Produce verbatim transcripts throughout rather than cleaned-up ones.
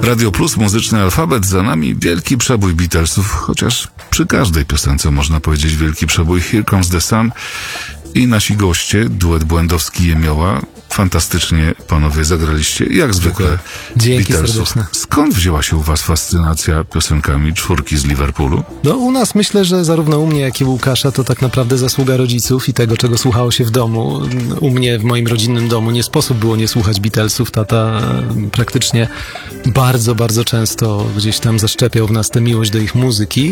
Radio Plus, muzyczny alfabet, za nami wielki przebój Beatlesów, chociaż przy każdej piosence można powiedzieć wielki przebój. Here Comes the Sun i nasi goście, duet Błędowski-Jemioła. Fantastycznie panowie zagraliście, jak zwykle. Dzięki Beatlesów. serdeczne. Skąd wzięła się u was fascynacja piosenkami czwórki z Liverpoolu? No u nas myślę, że zarówno u mnie, jak i u Łukasza to tak naprawdę zasługa rodziców i tego, czego słuchało się w domu. U mnie, w moim rodzinnym domu nie sposób było nie słuchać Beatlesów. Tata praktycznie bardzo, bardzo często gdzieś tam zaszczepiał w nas tę miłość do ich muzyki.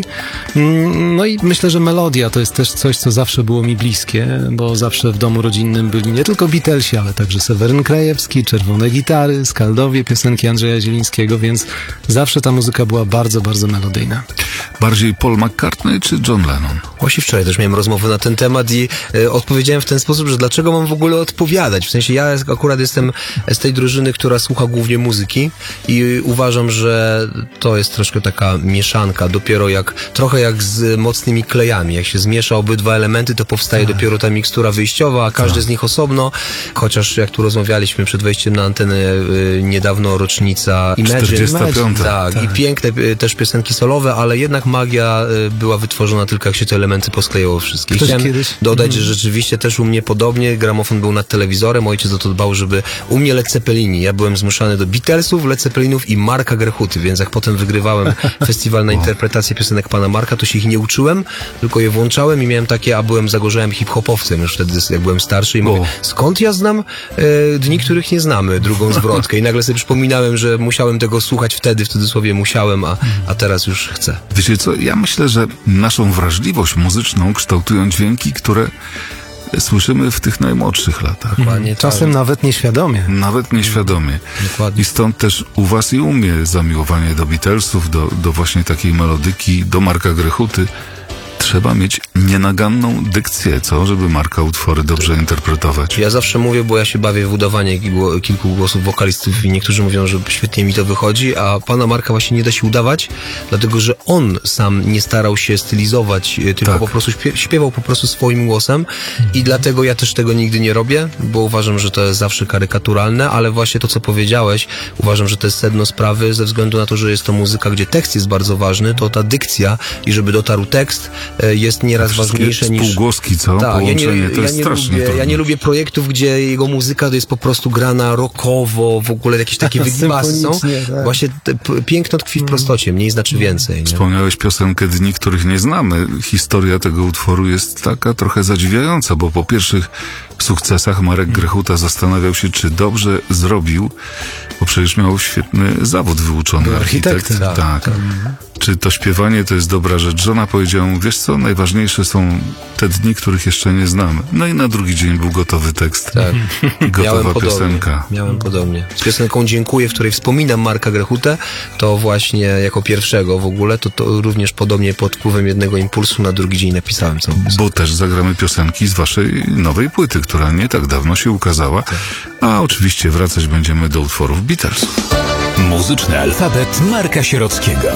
No i myślę, że melodia to jest też coś, co zawsze było mi bliskie, bo zawsze w domu rodzinnym byli nie tylko Beatlesi, ale także Seweryn Krajewski, Czerwone Gitary, Skaldowie, piosenki Andrzeja Zielińskiego, więc zawsze ta muzyka była bardzo, bardzo melodyjna. Bardziej Paul McCartney czy John Lennon? Właśnie wczoraj też miałem rozmowę na ten temat i e, odpowiedziałem w ten sposób, że dlaczego mam w ogóle odpowiadać? W sensie ja akurat jestem z tej drużyny, która słucha głównie muzyki i uważam, że to jest troszkę taka mieszanka, dopiero jak, trochę jak z mocnymi klejami. Jak się zmiesza obydwa elementy, to powstaje tak. dopiero ta mikstura wyjściowa, a każdy tak. z nich osobno, chociaż jak tu rozmawialiśmy przed wejściem na antenę y, niedawno rocznica Imagine, czterdziesta piąta tak, tak, i piękne y, też piosenki solowe, ale jednak magia y, była wytworzona tylko jak się te elementy posklejało wszystkie. Chciałem kiedyś... dodać, że rzeczywiście też u mnie podobnie, gramofon był nad telewizorem, ojciec o to dbał, żeby u mnie Led Zeppelini, ja byłem zmuszany do Beatlesów, Led Zeppelinów i Marka Grechuty, więc jak potem wygrywałem festiwal na interpretację piosenek pana Marka, to się ich nie uczyłem, tylko je włączałem i miałem takie, a byłem zagorzałym hip-hopowcem już wtedy, jak byłem starszy i mówię, skąd ja znam e, dni, których nie znamy, drugą zwrotkę i nagle sobie przypominałem, że musiałem tego słuchać wtedy, w cudzysłowie musiałem, a, a teraz już chcę. Wiecie co, ja myślę, że naszą wrażliwość muzyczną kształtują dźwięki, które słyszymy w tych najmłodszych latach. Dokładnie, czasem tak. nawet nieświadomie. Nawet nieświadomie. Dokładnie. I stąd też u was i u mnie zamiłowanie do Beatlesów, do, do właśnie takiej melodyki, do Marka Grechuty. Trzeba mieć nienaganną dykcję, co? Żeby Marka utwory dobrze interpretować. Ja zawsze mówię, bo ja się bawię w udawanie kilku głosów wokalistów i niektórzy mówią, że świetnie mi to wychodzi, a pana Marka właśnie nie da się udawać, dlatego, że on sam nie starał się stylizować, tylko tak. po prostu śpiewał po prostu swoim głosem i dlatego ja też tego nigdy nie robię, bo uważam, że to jest zawsze karykaturalne, ale właśnie to, co powiedziałeś, uważam, że to jest sedno sprawy, ze względu na to, że jest to muzyka, gdzie tekst jest bardzo ważny, to ta dykcja i żeby dotarł tekst, jest nieraz ważniejsze niż... Półgłoski, co? Tak, ja nie, to ja, jest nie strasznie lubię, trudne. ja nie lubię projektów, gdzie jego muzyka to jest po prostu grana rockowo, w ogóle jakieś takie wygibasy są. Tak. Właśnie te, p- piękno tkwi w prostocie, mniej znaczy więcej. Nie? Wspomniałeś piosenkę Dni, których nie znamy. Historia tego utworu jest taka trochę zadziwiająca, bo po pierwszych sukcesach Marek Grechuta zastanawiał się, czy dobrze zrobił, bo przecież miał świetny zawód wyuczony, architekt. architekt. Tak. tak. Czy to śpiewanie to jest dobra rzecz? Żona powiedziała mu, wiesz co, najważniejsze są te dni, których jeszcze nie znamy. No i na drugi dzień był gotowy tekst. Tak. Gotowa Miałem piosenka. Podobnie. Miałem podobnie. Z piosenką Dziękuję, w której wspominam Marka Grechutę, to właśnie jako pierwszego w ogóle, to, to również podobnie pod wpływem jednego impulsu na drugi dzień napisałem całą piosenkę. Bo też zagramy piosenki z waszej nowej płyty, która nie tak dawno się ukazała. Tak. A oczywiście wracać będziemy do utworów Beatles. Muzyczny alfabet Marka Sierockiego.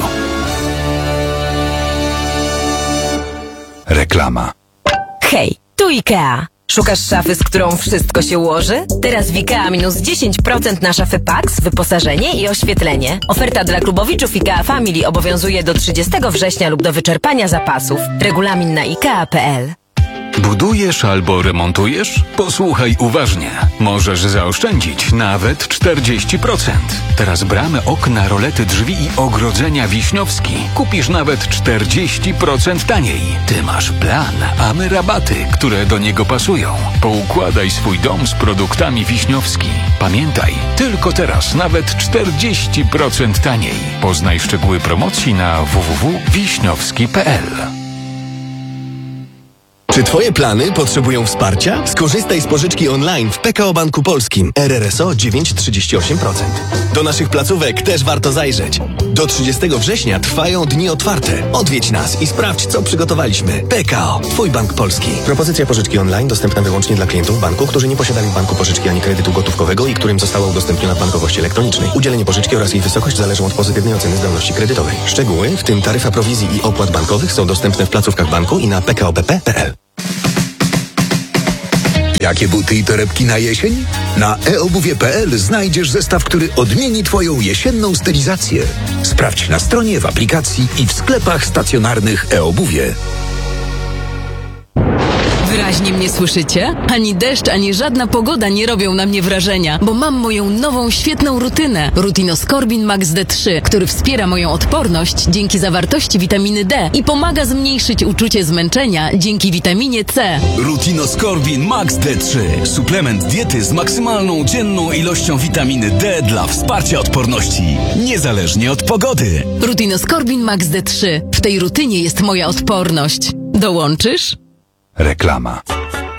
Reklama. Hej, tu IKEA. Szukasz szafy, z którą wszystko się ułoży? Teraz w IKEA minus dziesięć procent na szafy Pax, wyposażenie i oświetlenie. Oferta dla klubowiczów IKEA Family obowiązuje do trzydziestego września lub do wyczerpania zapasów. Regulamin na ikea kropka pe el. Budujesz albo remontujesz? Posłuchaj uważnie. Możesz zaoszczędzić nawet czterdzieści procent. Teraz bramy, okna, rolety, drzwi i ogrodzenia Wiśniowski kupisz nawet czterdzieści procent taniej. Ty masz plan, a my rabaty, które do niego pasują. Poukładaj swój dom z produktami Wiśniowski. Pamiętaj, tylko teraz nawet czterdzieści procent taniej. Poznaj szczegóły promocji na w w w kropka wiśniowski kropka pe el. Czy twoje plany potrzebują wsparcia? Skorzystaj z pożyczki online w P K O Banku Polskim. R R S O dziewięć przecinek trzydzieści osiem procent. Do naszych placówek też warto zajrzeć. Do trzydziestego września trwają dni otwarte. Odwiedź nas i sprawdź, co przygotowaliśmy. P K O. Twój bank polski. Propozycja pożyczki online dostępna wyłącznie dla klientów banku, którzy nie posiadali w banku pożyczki ani kredytu gotówkowego i którym została udostępniona w bankowości elektronicznej. Udzielenie pożyczki oraz jej wysokość zależą od pozytywnej oceny zdolności kredytowej. Szczegóły, w tym taryfa prowizji i opłat bankowych, są dostępne w placówkach banku i na p k o b p kropka p l. Jakie buty i torebki na jesień? Na e obuwie kropka p l znajdziesz zestaw, który odmieni Twoją jesienną stylizację. Sprawdź na stronie, w aplikacji i w sklepach stacjonarnych e-obuwie. Wyraźnie mnie słyszycie? Ani deszcz, ani żadna pogoda nie robią na mnie wrażenia, bo mam moją nową, świetną rutynę. Rutinoskorbin Max D trzy, który wspiera moją odporność dzięki zawartości witaminy D i pomaga zmniejszyć uczucie zmęczenia dzięki witaminie C. Rutinoskorbin Max D trzy. Suplement diety z maksymalną dzienną ilością witaminy D dla wsparcia odporności, niezależnie od pogody. Rutinoskorbin Max D trzy. W tej rutynie jest moja odporność. Dołączysz? Reklama.